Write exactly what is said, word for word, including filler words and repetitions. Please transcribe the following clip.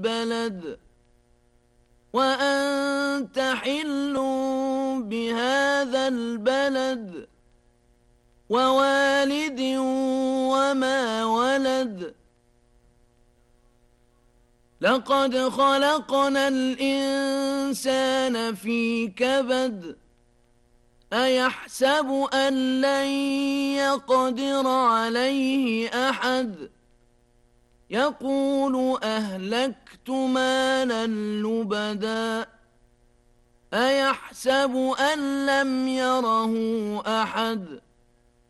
بلد وأنت حل بهذا البلد ووالد وما ولد لقد خلقنا الإنسان في كبد أيحسب أن لن يقدر عليه أحد يقول أهلكت مالا لبدا أيحسب أن لم يره أحد